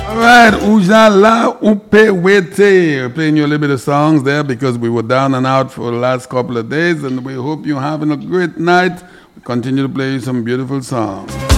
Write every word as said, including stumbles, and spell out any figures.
All right, Ujala Upe Wete. We're playing you a little bit of songs there because we were down and out for the last couple of days, and we hope you're having a great night. We continue to play you some beautiful songs.